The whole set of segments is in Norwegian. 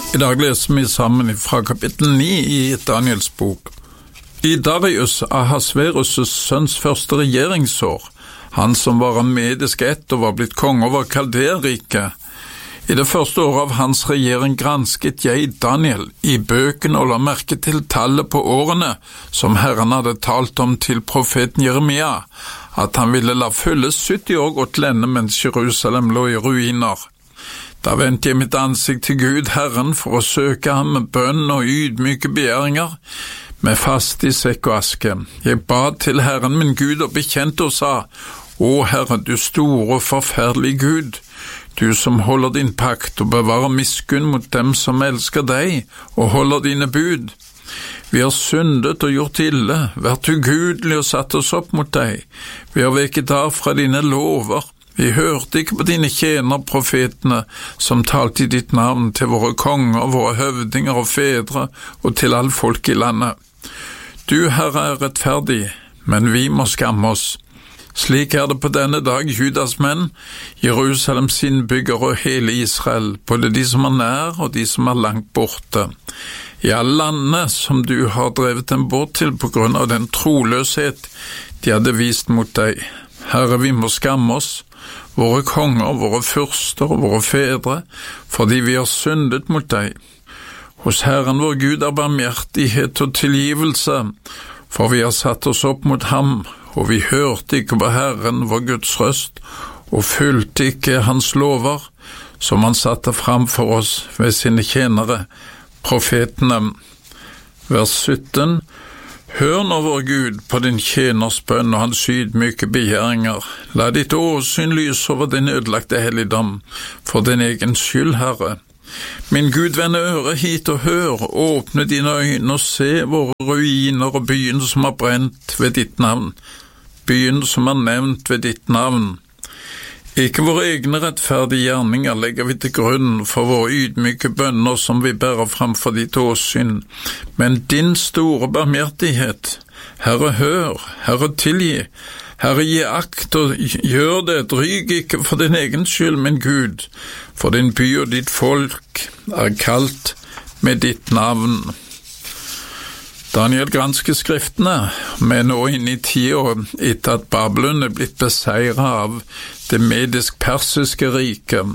I dag leser vi sammen fra kapittel 9 i Daniels bok. I Darius Ahasverus' sønns første regjeringsår, han som var av medisk ett og var blitt konge over Kalderriket, i det første året av hans regjering gransket jeg, Daniel, i bøkene og la merke til tallet på årene som Herren hadde talt om til profeten Jeremia, at han ville la fylle 70 år gå til ende mens Jerusalem lå i ruiner. Da vendte jeg mitt ansikt til Gud, Herren, for å søke ham med bønn og ydmyke begjæringer, med fast i sekk og aske. Jeg ba til Herren min Gud og bekjente og sa, Å Herre, du store og forferdelige Gud, du som holder din pakt og bevarer miskunn mot dem som elsker deg og holder dine bud. Vi har syndet og gjort ille, vært ugudelige og satt oss opp mot deg. Vi har veket av fra dine lover. Vi hørte ikke på dine tjenere, profetene, som talte i ditt navn til våre konger, våre høvdinger og fedre og til all folk i landet. Du, Herre, er rettferdig, men vi må skamme oss. Slik er det på denne dag, Judas menn, Jerusalems innbyggere og hele Israel, både de som er nær og de som er langt borte. I alle landene som du har drevet dem bort til på grunn av den troløshet de hadde vist mot deg. Herre, vi må skamme oss, våre konger, våre fyrster og våre fedre, fordi vi har syndet mot deg. Hos Herren vår Gud er barmhjertighet og tilgivelse, for vi har satt oss opp mot ham, og vi hørte ikke på Herren vår Guds røst, og fulgte ikke hans lover, som han satte fram for oss ved sine tjenere, profetene. Vers 17. Hør nå, vår Gud, på din tjeners bønn og hans ydmyke begjæringer. La ditt åsyn lyse over din ødelagte helligdom, for din egen skyld, Herre. Min Gud, vend øret hit og hør, åpne dine øyne og se våre ruiner og byen som har brent ved ditt navn, byen som er nevnt ved ditt navn. Ikke våre egne rettferdige gjerninger legger vi til grunn for våre ydmyke bønner som vi bærer fram for ditt åsyn, men din store barmhjertighet. Herre, hør, Herre, tilgi. Herre, gi akt og gjør det, dryg ikke for din egen skyld, min Gud, for din by og ditt folk er kalt med ditt navn. Daniel gransker skriftene, men nå inn i tida etter at Babylon er blitt beseiret av det medisk-persiske riket.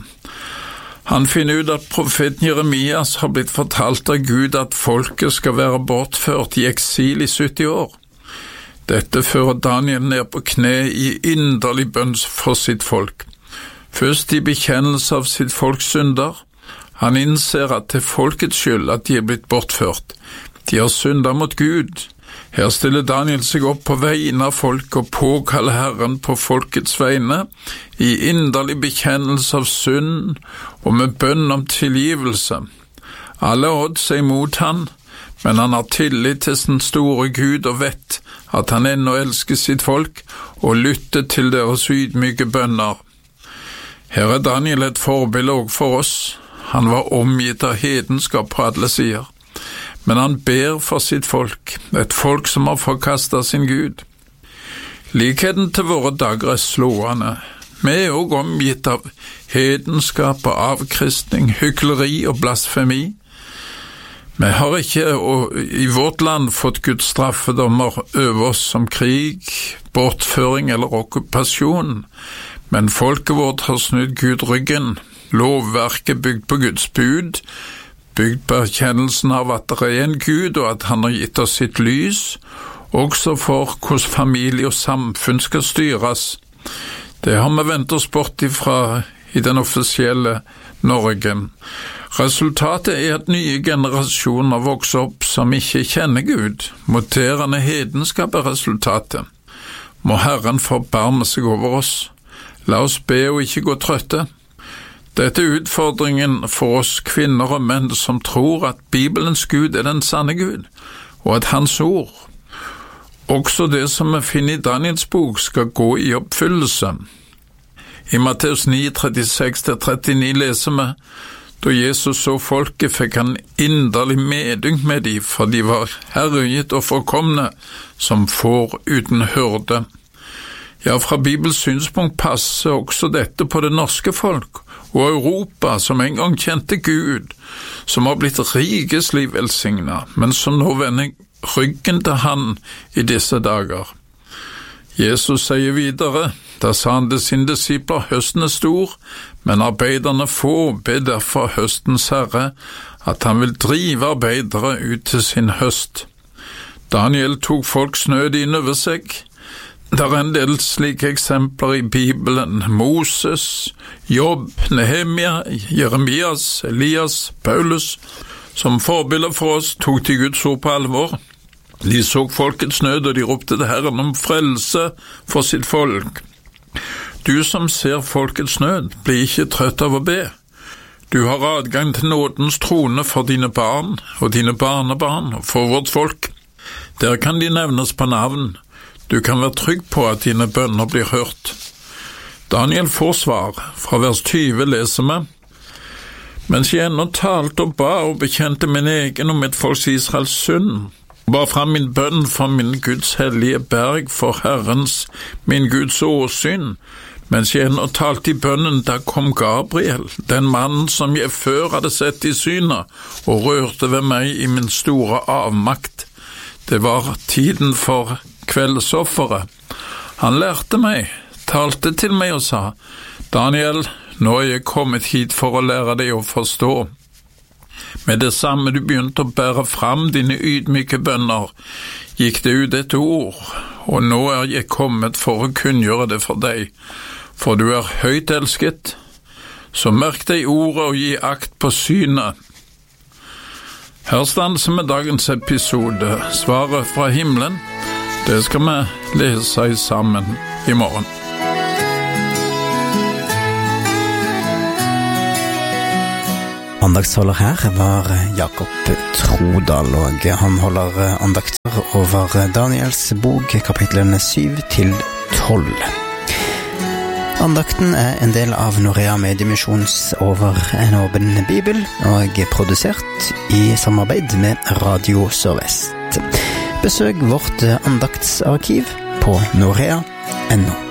Han finner ut at profeten Jeremias har blitt fortalt av Gud at folket skal være bortført i eksil i 70 år. Dette fører Daniel ned på kne i inderlig bønn for sitt folk. Først i bekjennelse av sitt folks synder. Han innser at det er folkets skyld at de er blitt bortført. De har syndet mot Gud. Her stiller Daniel seg opp på vegne av folk og påkaller Herren på folkets vegne, i inderlig bekjennelse av synd og med bønn om tilgivelse. Alle odds er imot han, men han har tillit til sin store Gud og vet at han ennå elsker sitt folk og lytter til deres ydmyke bønner. Her er Daniel et forbilde også for oss. Han var omgitt av hedenskap på alle sider. Men han ber for sitt folk, et folk som har forkastet sin Gud. Likheten til våre dager er slående. Vi er også omgitt av hedenskap og avkristning, hykleri og blasfemi. Vi har ikke i vårt land fått Guds straffedommer over oss som krig, bortføring eller okkupasjon, men folket vårt har snudd Gud ryggen. Lovverket bygd på Guds bud, bygd på erkjennelsen av at det er en Gud og at han har gitt oss sitt lys, også for hvordan familie og samfunn skal styres. Det har vi vendt oss bort ifra i den offisielle Norge. Resultatet er at nye generasjoner vokser opp som ikke kjenner Gud. Moderne hedenskap er resultatet. Må Herren forbarme seg over oss. La oss be og ikke gå trøtte. Dette er utfordringen for oss kvinner og menn som tror at Bibelens Gud er den sanne Gud, og at hans ord, også det som vi finner i Daniels bok, skal gå i oppfyllelse. I Matteus 9, 36-39 leser vi, da Jesus så folket fikk han inderlig medynk med de, for de var herregitt og forkomne, som får uten hyrde. Ja, fra Bibels synspunkt passer også dette på det norske folk og Europa, som en gang kjente Gud, som har blitt rikeslig velsignet, men som nå vender ryggen til han i disse dager. Jesus sier videre, da sa han til sine disipler, høsten stor, men arbeiderne få, be derfor høstens Herre, at han vil drive arbeidere ut til sin høst. Daniel tok folks nød inn over seg. Det er en del slike eksempler i Bibelen. Moses, Job, Nehemia, Jeremias, Elias, Paulus. Som forbilder for oss tok de Guds ord på alvor. De så folkets nød, og de ropte til Herren om frelse for sitt folk. Du som ser folkets nød, blir ikke trøtt av å be. Du har adgang til nådens trone for dine barn og dine barnebarn og for vårt folk. Der kan de nevnes på navn. Du kan være trygg på at dine bønner blir hørt. Daniel får svar. Fra vers 20 leser vi, mens jeg ennå talte og ba og bekjente min egen og mitt folks Israels synd, bar fram min bønn for min Guds hellige berg for Herrens, min Guds åsyn, mens jeg ennå talte i bønnen, da kom Gabriel, den mannen som jeg før hadde sett i synet, og rørte ved meg i min store avmakt. Det var tiden for kveldsofferet. Han lærte meg, talte til meg og sa, Daniel, nå er jeg kommet hit for å lære deg å forstå. Med det samme du begynte å bære fram dine ydmyke bønner, gikk det ut et ord, og nå er jeg kommet for å kunngjøre det for deg, for du er høyt elsket. Så merk deg ordet og gi akt på synet. Her stanser vi dagens episode, svaret fra himmelen. Det skal vi lese sammen i morgen. Andaktsholder her var Jakob Trodal, og han holder andakter over Daniels bok, kapitlene 7-12. Andakten er en del av Norea Mediemisjons Over en åpen bibel, og produsert i samarbeid med Radio Sør-Vest. Besøk vårt andaktsarkiv på norea.no.